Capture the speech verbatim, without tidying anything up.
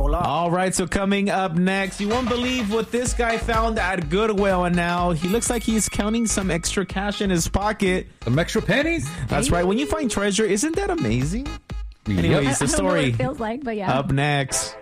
All right, so coming up next, you won't believe what this guy found at Goodwill, and now he looks like he's counting some extra cash in his pocket. Some extra pennies? That's right. When you find treasure, isn't that amazing? Anyways, I, the I don't know what story it feels like, but yeah. up next.